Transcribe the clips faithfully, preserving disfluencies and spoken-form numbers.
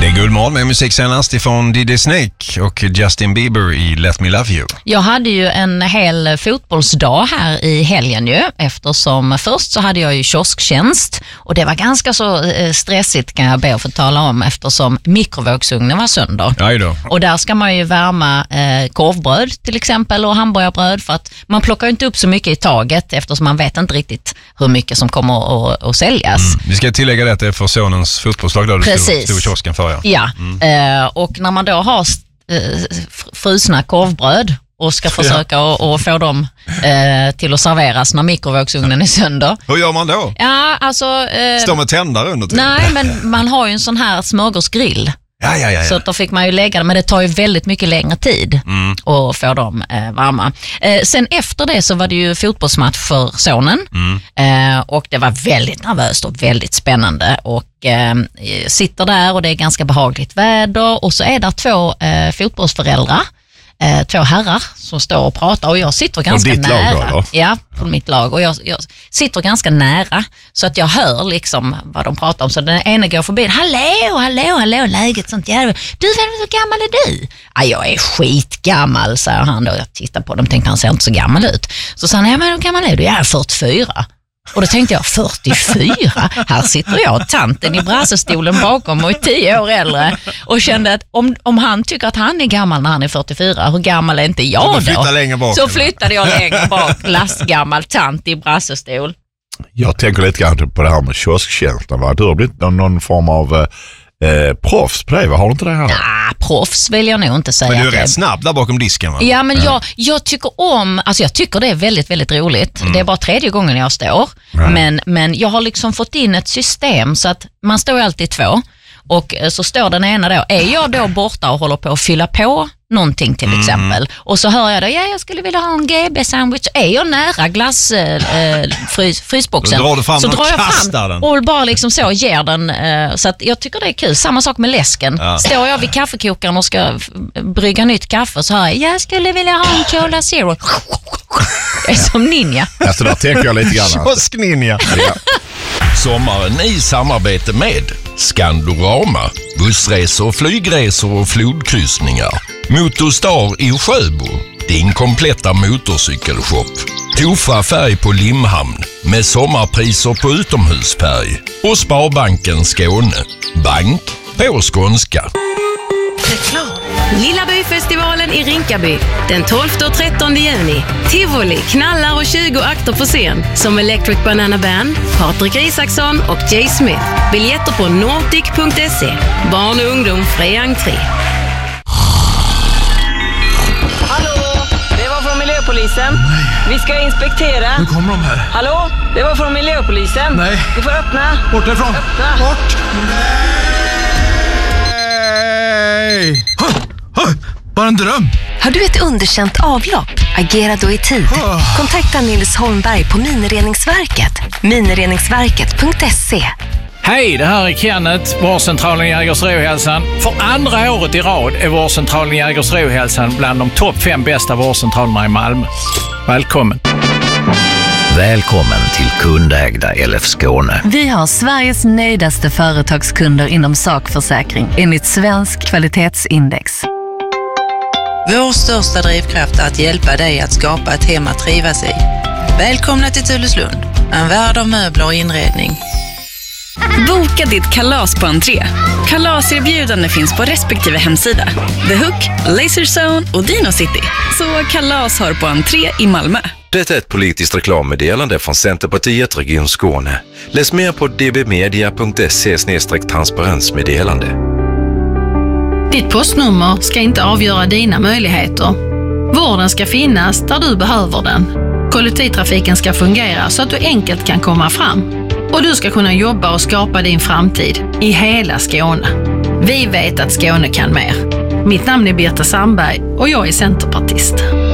är Guldmorgon med musik senast ifrån D J Snake och Justin Bieber i Let Me Love You. Jag hade ju en hel fotbollsdag här i helgen ju, eftersom först så hade jag ju kiosktjänst och det var ganska så stressigt, kan jag be att få tala om, eftersom mikrovågsugnen var sönder. Aj då. Och där ska man ju värma eh, korvbröd till exempel och hamburgerbröd, för att man plockar inte upp så mycket i taget eftersom man vet inte riktigt hur mycket som kommer att, att säljas. Mm. Vi ska tillägga det att det är för sonens fotbollslag då du stod, stod i kiosken för. Ja, ja. Mm. Eh, och när man då har eh, frusna korvbröd och ska försöka ja. och, och få dem eh, till att serveras när mikrovågsugnen är sönder. Hur gör man då? Ja, alltså... Eh, Står med tändare under tiden? Nej, men man har ju en sån här smörgåsgrill. Ja, ja, ja, ja. Så då fick man ju lägga det, men det tar ju väldigt mycket längre tid mm. att få dem eh, varma. Eh, sen efter det så var det ju fotbollsmatch för sonen mm. eh, och det var väldigt nervöst och väldigt spännande och eh, sitter där och det är ganska behagligt väder och så är där två eh, fotbollsföräldrar. Eh, två herrar som står och pratar och jag sitter ganska ditt nära. Lag då, ja, på mitt lag och jag, jag sitter ganska nära så att jag hör liksom vad de pratar om. Så den ena går förbi, hallå, hallå, hallå, läget sånt. Ja, du, hur gammal är du? Ja, jag är skitgammal, säger han då. Jag tittar på dem och tänkte han ser inte så gammal ut. Så sa han, ja men hur gammal är du? Jag är fyrtiofyra. Och då tänkte jag, fyrtiofyra? Här sitter jag, tanten i brassestolen bakom och är tio år äldre. Och kände att om, om han tycker att han är gammal när han är fyrtiofyra, hur gammal är inte jag då? Flytta längre bak, så flyttade jag längre bak, lastgammal tant i brassestol. Jag tänker lite grann på det här med kiosktjänsten. Va? Du har blivit någon, någon form av... Eh, proffs på det, har du inte det här? Ja, proffs vill jag nog inte säga. Men du är rätt snabb där bakom disken, va? Ja, men ja. Jag, jag tycker om, alltså jag tycker det är väldigt, väldigt roligt. Mm. Det är bara tredje gången jag står. Mm. Men, men jag har liksom fått in ett system så att man står alltid två. Och så står den ena då, är jag då borta och håller på att fylla på någonting till mm. exempel. Och så hör jag då, ja jag skulle vilja ha en G B-sandwich. Är jag nära glass äh, frys, frysboxen drar du fram så drar jag fram den. Och bara liksom så ger den. Äh, så att jag tycker det är kul. Samma sak med läsken. Ja. Står jag vid kaffekokaren och ska f- brygga nytt kaffe så hör jag, jag skulle vilja ha en Cola Zero. Jag är som ninja. Alltså där tänker jag lite grann. Kiosk-ninja. Ja. Sommaren i samarbete med Skandorama, bussresor, flygresor och flodkryssningar. Motorstar i Sjöbo, din kompletta motorcykelshop. Tofa färg på Limhamn med sommarpriser på utomhusfärg. Och Sparbanken Skåne, bank på skånska. Lilla Byfestivalen i Rinkaby den tolfte och trettonde juni. Tivoli knallar och tjugo akter på scen som Electric Banana Band, Patrik Isaksson och Jay Smith. Biljetter på nordic punkt se. Barn och ungdom fri entré. Hallå, det var från miljöpolisen. Nej. Vi ska inspektera. Nu kommer de här. Hallå, det var från miljöpolisen. Nej. Du får öppna. Bort därifrån. Öppna. Bort. Nej. Bara en dröm. Har du ett underkänt avlopp? Agera då i tid. Kontakta Nils Holmberg på Minireningsverket. minireningsverket punkt se. Hej, det här är Kenneth, vårdcentralen Jägersro-hälsan. För andra året i rad är vårdcentralen Jägersro-hälsan bland de topp fem bästa vårdcentralerna i Malmö. Välkommen. Välkommen till kundägda L F Skåne. Vi har Sveriges nöjdaste företagskunder inom sakförsäkring enligt Svensk kvalitetsindex. Vår största drivkraft är att hjälpa dig att skapa ett hem att trivas i. Välkomna till Tuleslund, en värld av möbler och inredning. Boka ditt kalas på entré. Kalaserbjudande finns på respektive hemsida. The Hook, Laserzone och Dino City. Så kalas har på entré i Malmö. Det är ett politiskt reklammeddelande från Centerpartiet Region Skåne. Läs mer på d b media punkt se slash transparensmeddelande. Ditt postnummer ska inte avgöra dina möjligheter. Vården ska finnas där du behöver den. Kollektivtrafiken ska fungera så att du enkelt kan komma fram. Och du ska kunna jobba och skapa din framtid i hela Skåne. Vi vet att Skåne kan mer. Mitt namn är Birta Sandberg och jag är centerpartist.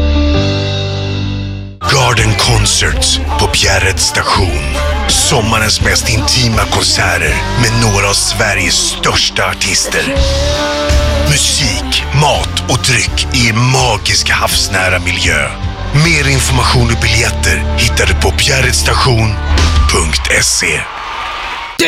Garden Concerts på Bjärred station. Sommarens mest intima konserter med några av Sveriges största artister. Musik, mat och dryck i en magisk havsnära miljö. Mer information och biljetter hittar du på bjärredstation punkt se.